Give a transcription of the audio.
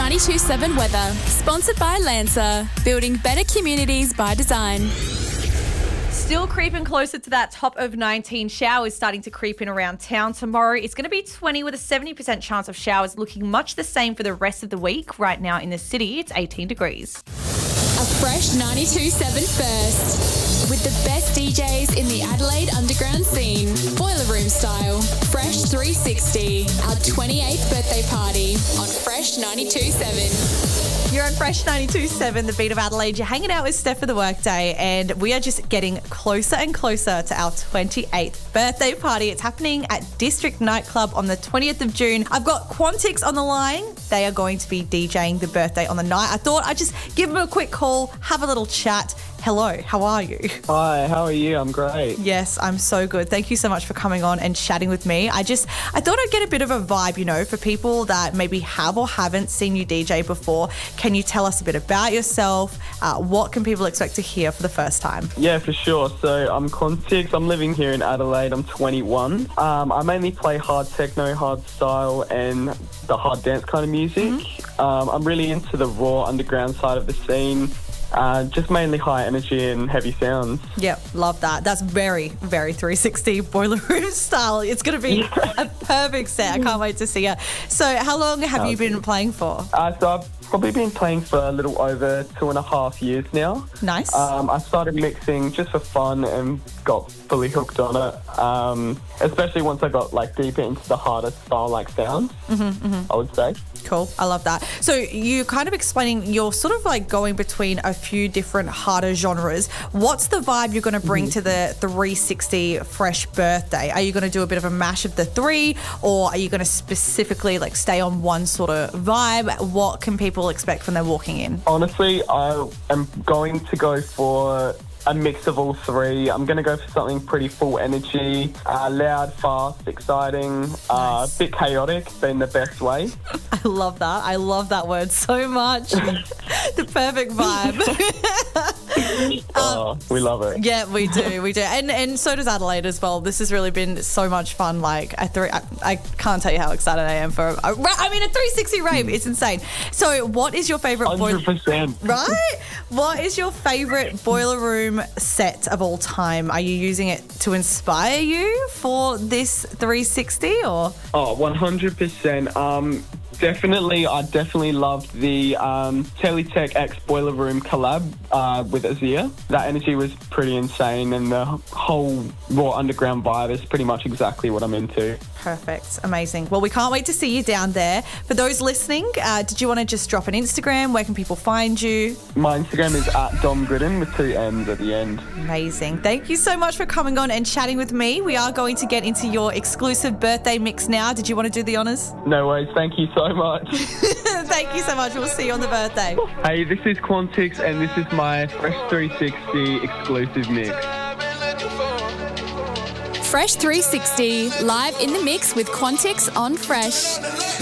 92.7 weather. Sponsored by Lancer. Building better communities by design. Still creeping closer to that top of 19. Showers starting to creep in around town tomorrow. It's going to be 20 with a 70% chance of showers, looking much the same for the rest of the week. Right now in the city, it's 18 degrees. A fresh 92.7 first. With the best DJs in the Adelaide underground scene. Boiler Room style. Fresh 360. Our 28th birthday party on Fresh 92.7. You're on Fresh 92.7, the beat of Adelaide. You're hanging out with Steph for the workday, and we are just getting closer and closer to our 28th birthday party. It's happening at District Nightclub on the 20th of June. I've got Quantix on the line. They are going to be DJing the birthday on the night. I thought I'd just give them a quick call, have a little chat. Hello, how are you? Hi, how are you? I'm great. Yes, I'm so good. Thank you so much for coming on and chatting with me. I thought I'd get a bit of a vibe, you know, for people that maybe have or haven't seen you DJ before. Can you tell us a bit about yourself? What can people expect to hear for the first time? Yeah, for sure. So I'm Quantix. I'm living here in Adelaide. I'm 21. I mainly play hard techno, hard style, and the hard dance kind of music. Mm-hmm. I'm really into the raw underground side of the scene. Just mainly high energy and heavy sounds. Yep, love that. That's very, very 360 Boiler Room style. It's going to be a perfect set. I can't wait to see it. So how long have you been playing for? So I've probably been playing for a little over 2.5 years now. Nice. I started mixing just for fun and got fully hooked on it, especially once I got deeper into the harder style sounds, I would say. Cool. I love that. So you're kind of explaining you're sort of going between a few different harder genres. What's the vibe you're going to bring to the 360 Fresh birthday? Are you going to do a bit of a mash of the three, or are you going to specifically stay on one sort of vibe? What can people expect when they're walking in? Honestly, I am going to go for a mix of all three. I'm going to go for something pretty full energy, loud, fast, exciting, a bit chaotic, but in the best way. I love that. I love that word so much. The perfect vibe. We love it. Yeah, we do. We do. And so does Adelaide as well. This has really been so much fun. I can't tell you how excited I am for a 360 rave. It's insane. So what is your favourite 100%. Right? What is your favourite Boiler Room set of all time? Are you using it to inspire you for this 360 or? Oh, 100%. I definitely loved the Teletech X Boiler Room collab with Azir. That energy was pretty insane, and the whole raw underground vibe is pretty much exactly what I'm into. Perfect. Amazing. Well, we can't wait to see you down there. For those listening, did you want to just drop an Instagram? Where can people find you? My Instagram is @DomGooden with 2 M's at the end. Amazing. Thank you so much for coming on and chatting with me. We are going to get into your exclusive birthday mix now. Did you want to do the honours? No worries. Thank you so much. Thank you so much. We'll see you on the birthday. Hey, this is Quantix, and this is my Fresh 360 exclusive mix. Fresh 360, live in the mix with Quantix on Fresh.